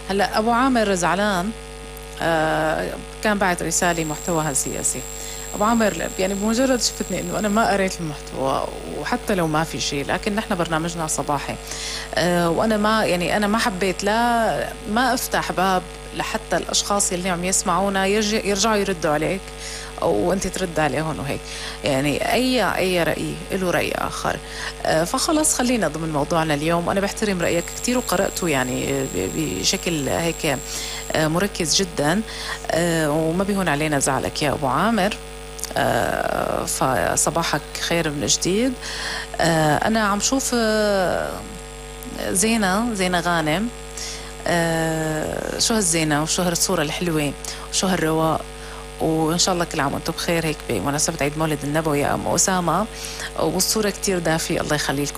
هلا ابو عامر زعلان، كان بعت رسالة محتواها سياسي. أبو عامر يعني بمجرد شفتني إنه أنا ما قريت المحتوى، وحتى لو ما في شيء، لكن نحن برنامجنا صباحي، وأنا ما يعني أنا ما حبيت لا ما أفتح باب لحتى الأشخاص اللي عم يسمعونا يرجعوا يردوا عليك أو أنت ترد عليهم وهيك. يعني أي رأي له رأي آخر. فخلص خلينا ضمن موضوعنا اليوم. أنا بحترم رأيك كتير وقرأته يعني بشكل هيك مركز جدا، وما بيهون علينا زعلك يا أبو عامر. فصباحك خير من جديد. أنا عم شوف زينة غانم. شو هالزينة وشو هالصورة الحلوة وشو هالرواق، وإن شاء الله كل عام وانتم بخير هيك بمناسبة عيد مولد النبوي يا أم أسامة، والصورة كتير دافية، الله يخليلكم.